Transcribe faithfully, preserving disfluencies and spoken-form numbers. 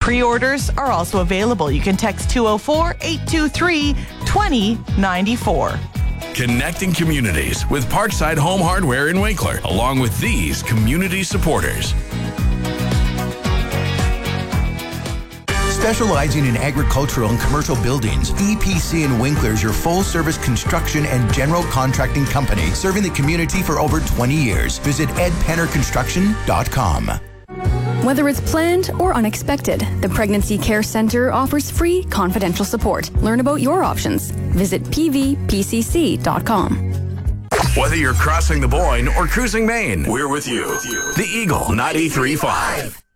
Pre-orders are also available. You can text two oh four, eight two three, two oh nine four. Connecting communities with Parkside Home Hardware in Winkler, along with these community supporters. Specializing in agricultural and commercial buildings, E P C in Winkler is your full-service construction and general contracting company, serving the community for over twenty years. Visit ed penner construction dot com. Whether it's planned or unexpected, the Pregnancy Care Centre offers free, confidential support. Learn about your options. Visit p v p c c dot com. Whether you're crossing the Boyne or cruising Maine, we're with you. The Eagle ninety-three point five.